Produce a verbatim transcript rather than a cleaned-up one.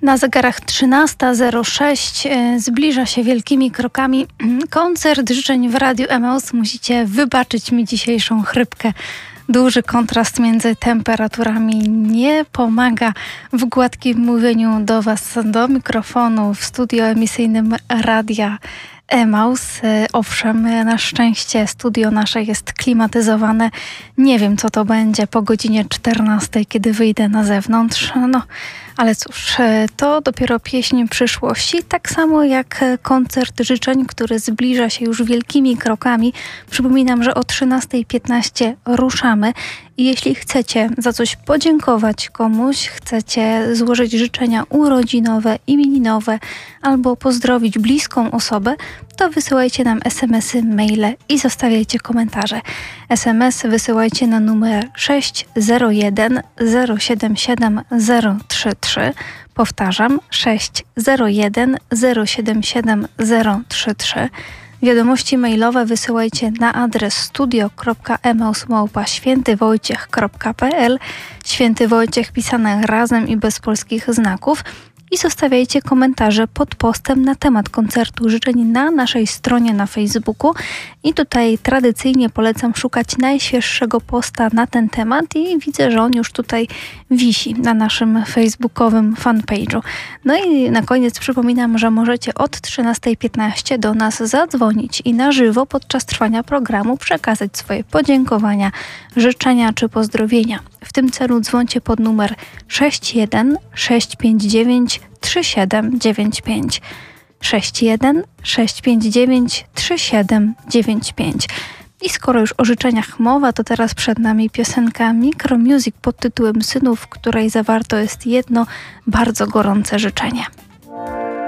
Na zegarach trzynasta zero sześć zbliża się wielkimi krokami koncert życzeń w Radiu Emaus. Musicie wybaczyć mi dzisiejszą chrypkę. Duży kontrast między temperaturami nie pomaga w gładkim mówieniu do Was, do mikrofonu w studio emisyjnym Radia Emaus. Owszem, na szczęście studio nasze jest klimatyzowane. Nie wiem, co to będzie po godzinie czternastej, kiedy wyjdę na zewnątrz. No, ale cóż, to dopiero pieśń przyszłości. Tak samo jak koncert życzeń, który zbliża się już wielkimi krokami. Przypominam, że o trzynasta piętnaście ruszamy. I jeśli chcecie za coś podziękować komuś, chcecie złożyć życzenia urodzinowe, imieninowe albo pozdrowić bliską osobę, to wysyłajcie nam esemesy, maile i zostawiajcie komentarze. es em es wysyłajcie na numer sześć zero jeden zero siedem siedem zero trzy trzy. Powtarzam, sześć zero jeden zero siedem siedem zero trzy trzy. Wiadomości mailowe wysyłajcie na adres studio kropka emaus małpa święty wojciech kropka pe el. Święty Wojciech pisane razem i bez polskich znaków. I zostawiajcie komentarze pod postem na temat koncertu życzeń na naszej stronie na Facebooku. I tutaj tradycyjnie polecam szukać najświeższego posta na ten temat i widzę, że on już tutaj wisi na naszym facebookowym fanpage'u. No i na koniec przypominam, że możecie od trzynasta piętnaście do nas zadzwonić i na żywo podczas trwania programu przekazać swoje podziękowania, życzenia czy pozdrowienia. W tym celu dzwońcie pod numer sześć jeden sześć pięć dziewięć trzy siedem dziewięć pięć. sześć jeden sześć pięć dziewięć trzy siedem dziewięć pięć. I skoro już o życzeniach mowa, to teraz przed nami piosenka Micro Music pod tytułem Synów, w której zawarto jest jedno bardzo gorące życzenie.